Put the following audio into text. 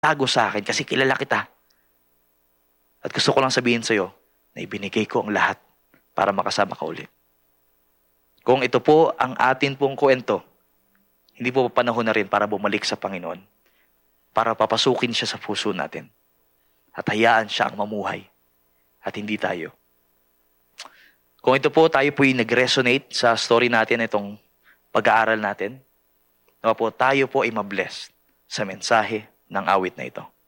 tago sa akin kasi kilala kita. At gusto ko lang sabihin sa'yo na ibinigay ko ang lahat para makasama ka ulit. Kung ito po ang atin pong kwento, hindi po panahon na rin para bumalik sa Panginoon, para papasukin siya sa puso natin at hayaan siya ang mamuhay at hindi tayo. Kung ito po, tayo po yung nag-resonate sa story natin, itong pag-aaral natin, po, tayo po ay mabless sa mensahe ng awit na ito.